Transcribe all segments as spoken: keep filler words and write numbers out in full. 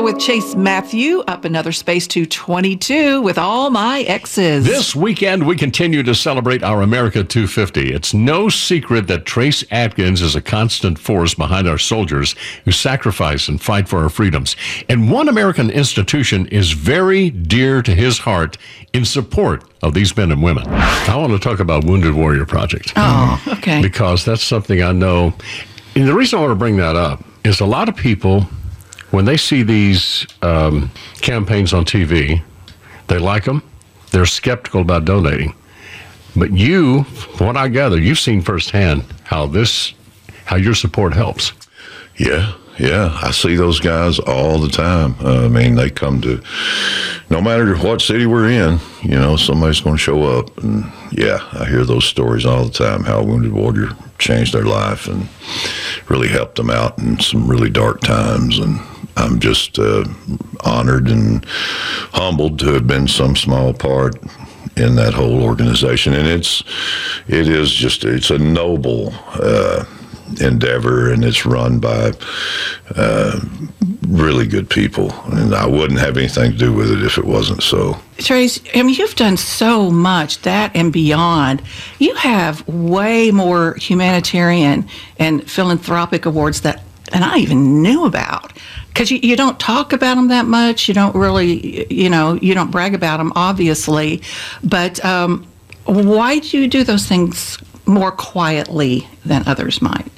with Chase Matthew, up another space to twenty-two with All My Exes. This weekend, we continue to celebrate our America two fifty. It's no secret that Trace Adkins is a constant force behind our soldiers who sacrifice and fight for our freedoms. And one American institution is very dear to his heart in support of these men and women. I want to talk about Wounded Warrior Project. Oh, okay. Because that's something I know. And the reason I want to bring that up is a lot of people, when they see these um, campaigns on T V, they like them. They're skeptical about donating. But you, from what I gather, you've seen firsthand how this, how your support helps. Yeah, yeah. I see those guys all the time. Uh, I mean, they come to, no matter what city we're in, you know, somebody's going to show up. And yeah, I hear those stories all the time, how a Wounded Warrior changed their life and really helped them out in some really dark times. And I'm just uh, honored and humbled to have been some small part in that whole organization. And it's, it is just, it's a noble uh, endeavor, and it's run by uh, really good people. And I wouldn't have anything to do with it if it wasn't so. Trace, I mean, you've done so much, that and beyond. You have way more humanitarian and philanthropic awards that, and I even knew about. Because you, you don't talk about them that much. You don't really, you know, you don't brag about them, obviously. But um, why do you do those things more quietly than others might?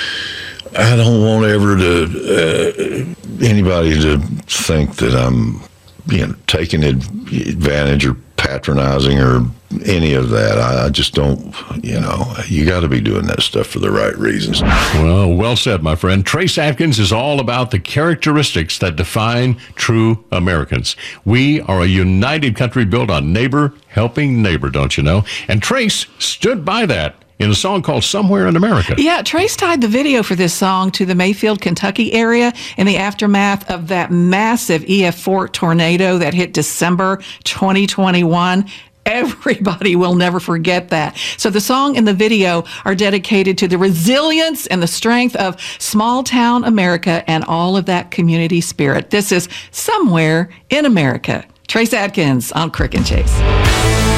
I don't want ever to uh, anybody to think that I'm, you know, taking advantage or patronizing or any of that. I, I just don't, you know, you got to be doing that stuff for the right reasons. Well, well said, my friend. Trace Adkins is all about the characteristics that define true Americans. We are a united country built on neighbor helping neighbor, don't you know? And Trace stood by that in a song called Somewhere in America. Yeah, Trace tied the video for this song to the Mayfield, Kentucky area in the aftermath of that massive E F four tornado that hit December twenty twenty-one. Everybody will never forget that. So the song and the video are dedicated to the resilience and the strength of small town America and all of that community spirit. This is Somewhere in America. Trace Adkins on Crick and Chase.